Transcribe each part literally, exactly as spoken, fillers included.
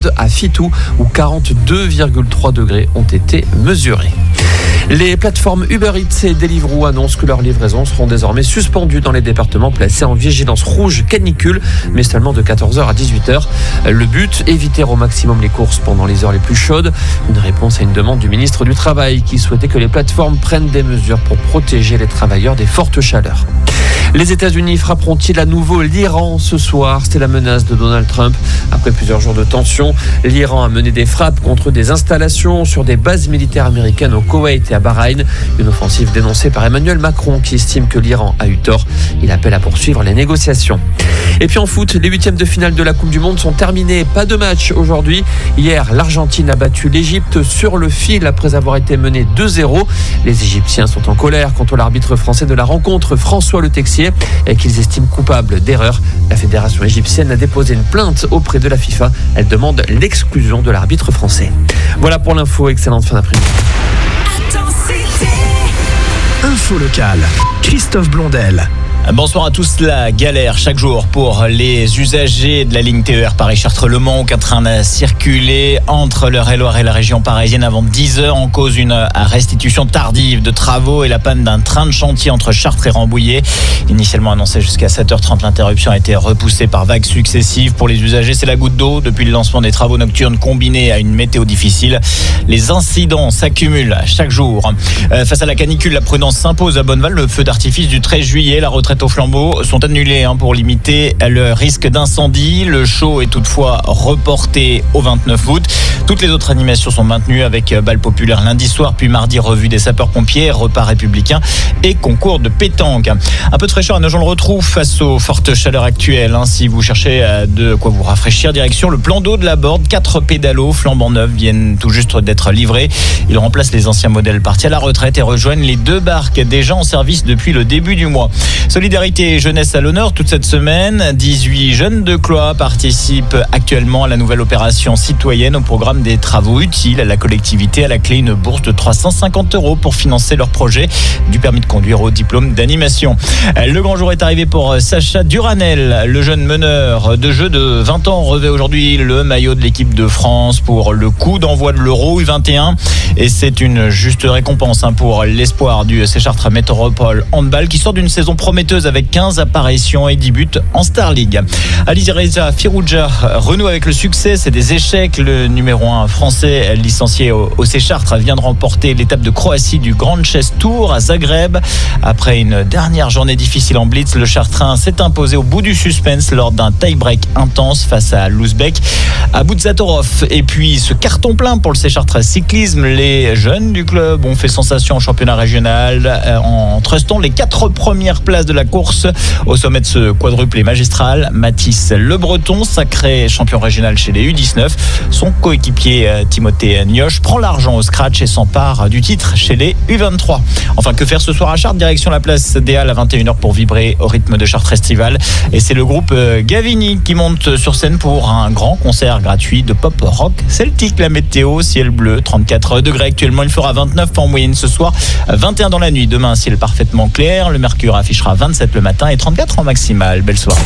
à Fitou où quarante-deux virgule trois degrés ont été mesurés. Les plateformes Uber Eats et Deliveroo annoncent que leurs livraisons seront désormais suspendues dans les départements placés en vigilance rouge canicule, mais seulement de quatorze heures à dix-huit heures. Le but, éviter au maximum les courses pendant les heures les plus chaudes. Une réponse à une demande du ministre du Travail qui souhaitait que les plateformes prennent des mesures pour protéger les travailleurs des fortes chaleurs. Les États-Unis frapperont-ils à nouveau l'Iran ce soir? C'était la menace de Donald Trump. Après plusieurs jours de tension, l'Iran a mené des frappes contre des installations sur des bases militaires américaines au Koweït et à Bahreïn. Une offensive dénoncée par Emmanuel Macron qui estime que l'Iran a eu tort. Il appelle à poursuivre les négociations. Et puis en foot, les huitièmes de finale de la Coupe du Monde sont terminés. Pas de match aujourd'hui. Hier, l'Argentine a battu l'Égypte sur le fil après avoir été menée deux zéro. Les Égyptiens sont en colère contre l'arbitre français de la rencontre, François Le Texier, et qu'ils estiment coupable d'erreur. La fédération égyptienne a déposé une plainte auprès de la FIFA. Elle demande l'exclusion de l'arbitre français. Voilà pour l'info. Excellente fin d'après-midi. Info locale, Christophe Blondel. Bonsoir à tous. La galère chaque jour pour les usagers de la ligne T E R Paris-Chartres-Le Mans. Aucun train n'a circulé entre l'Eure-et-Loir et la région parisienne avant dix heures en cause une restitution tardive de travaux et la panne d'un train de chantier entre Chartres et Rambouillet. Initialement annoncé jusqu'à sept heures trente, l'interruption a été repoussée par vagues successives. Pour les usagers, c'est la goutte d'eau depuis le lancement des travaux nocturnes combinés à une météo difficile. Les incidents s'accumulent chaque jour. Euh, face à la canicule, la prudence s'impose à Bonneval. Le feu d'artifice du treize juillet, la retraite aux flambeaux sont annulés hein, pour limiter le risque d'incendie. Le show est toutefois reporté au vingt-neuf août. Toutes les autres animations sont maintenues avec bal populaire lundi soir, puis mardi revue des sapeurs-pompiers, repas républicains et concours de pétanque. Un peu de fraîcheur à Nogent-le-Rotrou face aux fortes chaleurs actuelles. Hein. Si vous cherchez de quoi vous rafraîchir, direction le plan d'eau de la Borde. Quatre pédalos flambant neufs viennent tout juste d'être livrés. Ils remplacent les anciens modèles partis à la retraite et rejoignent les deux barques déjà en service depuis le début du mois. Solidarité et jeunesse à l'honneur toute cette semaine. dix-huit jeunes de Cloix participent actuellement à la nouvelle opération citoyenne au programme des travaux utiles à la collectivité. À la clé, une bourse de trois cent cinquante euros pour financer leur projet du permis de conduire au diplôme d'animation. Le grand jour est arrivé pour Sacha Duranel. Le jeune meneur de jeu de vingt ans revêt aujourd'hui le maillot de l'équipe de France pour le coup d'envoi de l'Euro U vingt et un. Et c'est une juste récompense pour l'espoir du C Chartres Métropole Handball qui sort d'une saison prometteuse avec quinze apparitions et dix buts en Star League. Alizereza Firoudja renoue avec le succès, c'est des échecs. Le numéro un français licencié au C Chartres vient de remporter l'étape de Croatie du Grand Chess Tour à Zagreb. Après une dernière journée difficile en blitz, le Chartrain s'est imposé au bout du suspense lors d'un tie-break intense face à l'Ouzbek Abouzatorov. Et puis ce carton plein pour le C Chartres Cyclisme. Les jeunes du club ont fait sensation au championnat régional en trustant les quatre premières places de la course. Au sommet de ce quadruplé magistral, Mathis Le Breton, sacré champion régional chez les U dix-neuf. Son coéquipier Timothée Nioche prend l'argent au scratch et s'empare du titre chez les U vingt-trois. Enfin, que faire ce soir à Chartres? Direction la place des Halles à vingt et une heures pour vibrer au rythme de Chartres Festival. Et c'est le groupe Gavini qui monte sur scène pour un grand concert gratuit de pop rock celtique. La météo, ciel bleu, trente-quatre degrés actuellement. Il fera vingt-neuf en moyenne ce soir, vingt et un dans la nuit. Demain, ciel parfaitement clair. Le mercure affichera vingt-sept le matin et trente-quatre en maximal. Belle soirée.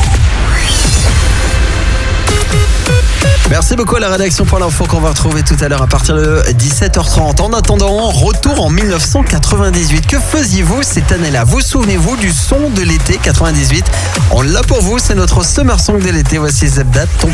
Merci beaucoup à la rédaction pour l'info qu'on va retrouver tout à l'heure à partir de dix-sept heures trente. En attendant, retour en mille neuf cent quatre-vingt-dix-huit. Que faisiez-vous cette année-là? Vous souvenez-vous du son de l'été quatre-vingt-dix-huit? On l'a pour vous, c'est notre Summer Song de l'été. Voici Zebda, ton